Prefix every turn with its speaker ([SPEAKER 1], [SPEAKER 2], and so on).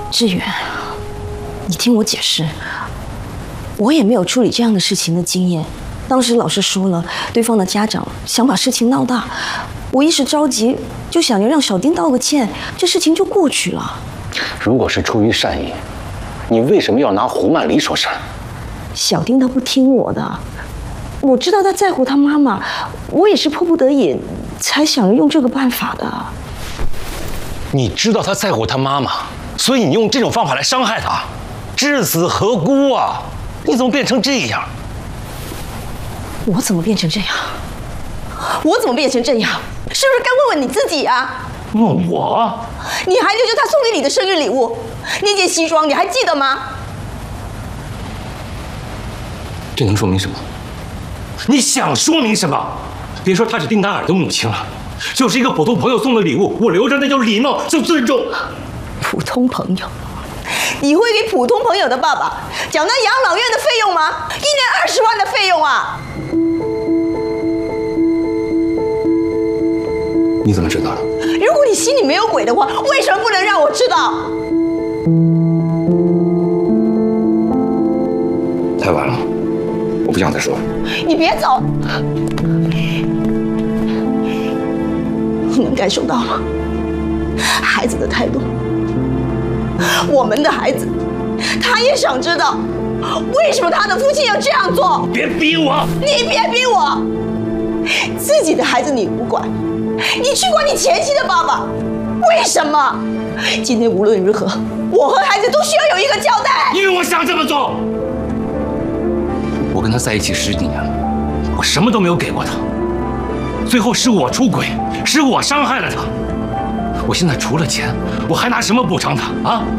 [SPEAKER 1] 志远，你听我解释，我也没有处理这样的事情的经验。当时老师说了，对方的家长想把事情闹大，我一时着急，就想着让小丁道个歉，这事情就过去了。
[SPEAKER 2] 如果是出于善意，你为什么要拿胡曼黎说事儿？
[SPEAKER 1] 小丁他不听我的，我知道他在乎他妈妈，我也是迫不得已才想着用这个办法的。
[SPEAKER 2] 你知道他在乎他妈妈，所以你用这种方法来伤害他，至死何辜啊！你怎么变成这样？
[SPEAKER 1] 我怎么变成这样？我怎么变成这样？是不是该问问你自己啊？
[SPEAKER 2] 问我？
[SPEAKER 1] 你还留着他送给你的生日礼物，那件西装你还记得吗？
[SPEAKER 2] 这能说明什么？你想说明什么？别说她是丁达尔的母亲了，就是一个普通朋友送的礼物，我留着那叫礼貌，是尊重。
[SPEAKER 1] 普通朋友？你会给普通朋友的爸爸缴那养老院的费用吗？1年20万的费用啊！
[SPEAKER 2] 你怎么知道的？
[SPEAKER 1] 如果你心里没有鬼的话，为什么不能让我知道？
[SPEAKER 2] 太晚了，我不想再说了。
[SPEAKER 1] 你别走！你能感受到吗？孩子的态度，我们的孩子，他也想知道，为什么他的父亲要这样做？
[SPEAKER 2] 别逼我！
[SPEAKER 1] 你别逼我！自己的孩子你不管，你去管你前妻的爸爸，为什么？今天无论如何，我和孩子都需要有一个交代。
[SPEAKER 2] 因为我想这么做。我跟他在一起10几年了，我什么都没有给过他，最后是我出轨，是我伤害了他。我现在除了钱，我还拿什么补偿他啊？